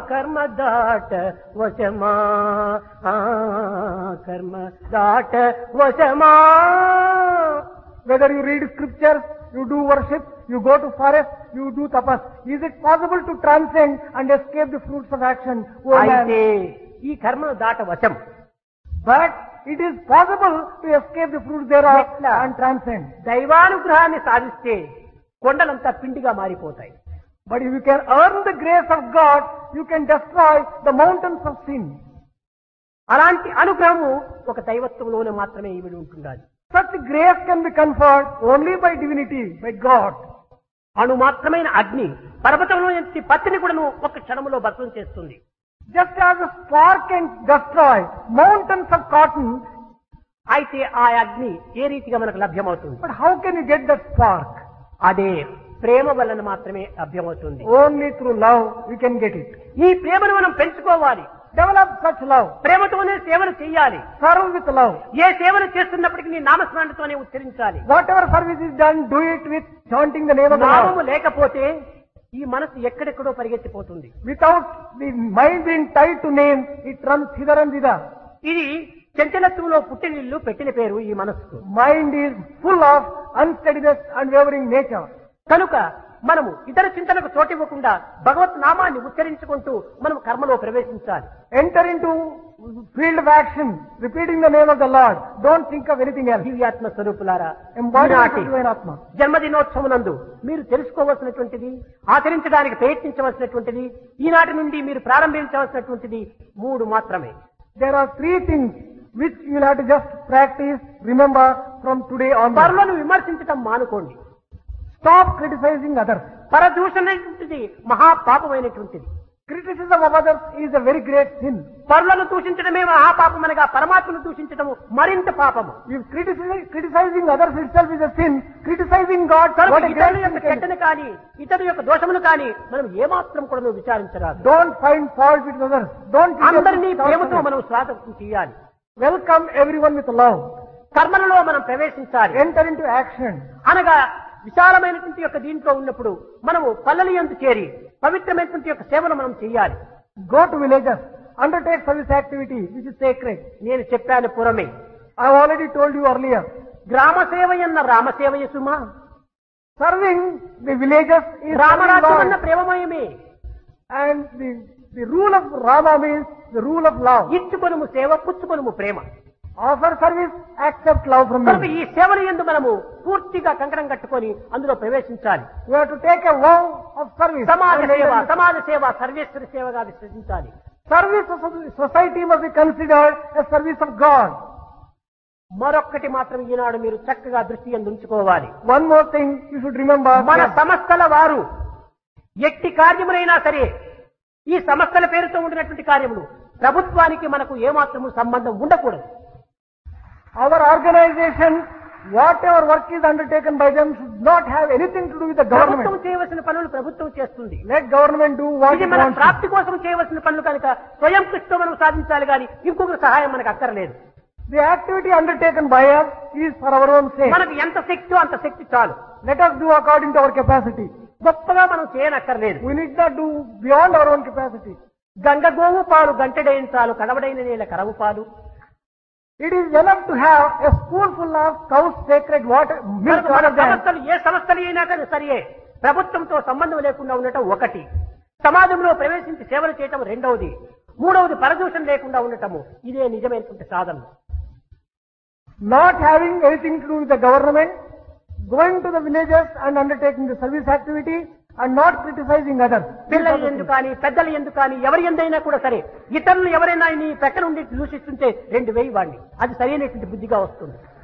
కర్మ దాట వశమా కర్మ దాట వశమా. Whether you read scriptures, you do worship, you go to forest, you do tapas. Is it possible to transcend and escape the fruits of action? Oh అయితే man. ఈ కర్మను దాట వశం. But it is possible to escape the fruits thereof ఎట్లా? and transcend. దైవానుగ్రహాన్ని సాధిస్తే కొండలంతా పిండిగా మారిపోతాయి. But if you can earn the grace of God, you can destroy the mountains of sin. అలాంటి అనుగ్రహము ఒక దైవత్వంలోనే మాత్రమే ఇవిడి ఉంటుండాలి. Such grace can be conferred only by divinity, by God. అణు మాత్రమైన అగ్ని పర్వతంలో నుంచి పత్తిని కూడా ఒక క్షణంలో భస్మం చేస్తుంది. Just as a spark can destroy mountains of cotton, అయితే ఆ అగ్ని ఏ రీతిగా మనకు లభ్యమవుతుంది? but how can you get that spark? అదే ప్రేమ వలన మాత్రమే లభ్యమవుతుంది. Only through love we can get it. ఈ ప్రేమను మనం పెంచుకోవాలి. Develop such love. ప్రేమతోనే సేవను చేయాలి. Serve with love. ఏ సేవను చేస్తున్నప్పటికీ నీ నామస్మరణతోనే ఉచ్చరించాలి. Whatever service is done, do it with chanting the name of the నామము Lord. లేకపోతే ఈ మనసు ఎక్కడెక్కడో పరిగెత్తిపోతుంది. Without the mind being tied to name, it runs hither and thither. ఇది చంచలత్వంలో పుట్టినిల్లు పెట్టిన పేరు ఈ మనస్సుకు. Mind is full of unsteadiness and wavering nature. కనుక మనము ఇతర చింతనకు చోటివ్వకుండా భగవత్ నామాన్ని ఉచ్చరించుకుంటూ మనం కర్మలో ప్రవేశించాలి. Enter into field of action, repeating the name of the Lord. Don't think of anything else. దివ్యాత్మ స్వరూపులారా, Embodiment ఈనాటి of divine Atma. జన్మదినోత్సవనందు మీరు తెలుసుకోవలసినటువంటిది, ఆచరించడానికి ప్రయత్నించవలసినటువంటిది, ఈనాటి నుండి మీరు ప్రారంభించవలసినటువంటిది 3 మాత్రమే. There are 3 things which you will have to just practice, remember from today onwards. పరులను విమర్శించటం మానుకోండి. Stop criticizing others. పరదూషణమైనటువంటిది మహాపాపమైనటువంటిది. Criticism of others is a very great sin. పరులను దూషించడమే మహాపాపమనగా పరమాత్మను దూషించడము మరింత పాపము. If criticizing others itself is a sin, criticizing God, కనుక what a great ఇతరుల sin యొక్క can be. చెడ్డను కానీ ఇతరుల యొక్క దోషమును కానీ మనం ఏమాత్రం కూడా విచారించరాదు. Don't find fault with others. Don't అందరినీ criticize ప్రేమతో others. మనం స్వాగతం చేయాలి. Welcome everyone with love. కర్మలలో మనం ప్రవేశించాలి. Enter into action. అనగా విశాలమైనటువంటి యొక్క దీంట్లో ఉన్నప్పుడు మనము పల్లెల యందు చేరి పవిత్రమైనటువంటి యొక్క సేవను మనం చేయాలి. Go to villages. Undertake service activity which is sacred. నేను చెప్పాను పురమే. I have already told you earlier. గ్రామ సేవయన్న రామసేవయ సుమా. Serving the villages is రామరాజ్యం అన్న serving God. ప్రేమమయమే. And the rule of Rama means the rule of love. ఇచ్చుకొనుము సేవ, పుచ్చుకొనుము ప్రేమ. Offer service, accept love from కనుక you. ఈ సేవల యందు మనము పూర్తిగా కంకణం కట్టుకొని అందులో ప్రవేశించాలి. You have to take a vow of service. సమాజ And సేవ, enter- సమాజ సేవ సర్వేశ్వరి సేవగా విశ్వసించాలి. Service of society must be considered a service of God. మరొక్కటి మాత్రం ఈనాడు మీరు చక్కగా దృష్టి యందు ఉంచుకోవాలి. One more thing you should remember. మన సంస్థల వారు ఎట్టి కార్యములైనా సరే ఈ సంస్థల పేరుతో ఉండినటువంటి కార్యములు ప్రభుత్వానికి మనకు ఏమాత్రము సంబంధం ఉండకూడదు. Our organization, whatever work is undertaken by them, should not have anything to do with the ప్రభుత్వం government. చేయవలసిన పనులు ప్రభుత్వం చేస్తుంది. Let government do what ఇది it మన wants. ప్రాప్తి కోసం చేయవలసిన పనులు కనుక స్వయం కృషితో మనం సాధించాలి కానీ ఇంకొక సహాయం మనకు అక్కర్లేదు. The activity undertaken by us is for our own sake. మనకు ఎంత శక్తి అంత శక్తి చాలు. Let us do according to our capacity. గొప్పగా మనం చేయనక్కర్లేదు. We need not do beyond our own capacity. Ganga గోవు పాలు గంటెడైన చాలు, కడవడైన నేల కరవు పాలు. It is enough to have a spoonful of cow's sacred water, milk మన out of them. సంస్థలు ఏ సంస్థలు అయినా కానీ సరియే ప్రభుత్వంతో సంబంధం లేకుండా ఉండటం ఒకటి, సమాజంలో ప్రవేశించి సేవలు చేయటం రెండవది, మూడవది పరదూషణ లేకుండా ఉండటము. ఇదే నిజమైనటువంటి సాధన. Not having anything to do with the government, going to the villages and undertaking the service activity and not criticizing others. పిల్లలు ఎందుకు కానీ పెద్దలు ఎందుకు కానీ ఎవరి ఎందైనా కూడా సరే ఇతరులు ఎవరైనా నీ ప్రక్క నుండి దూషిస్తుంటే 2 వేయి వాడిని. అది సరైనటువంటి బుద్ధిగా వస్తుంది.